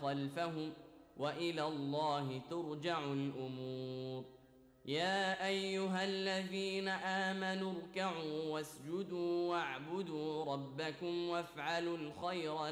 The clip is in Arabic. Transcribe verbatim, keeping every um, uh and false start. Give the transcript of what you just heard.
خلفهم وإلى الله ترجع الأمور. يا أيها الذين آمنوا اركعوا واسجدوا واعبدوا ربكم وافعلوا الخير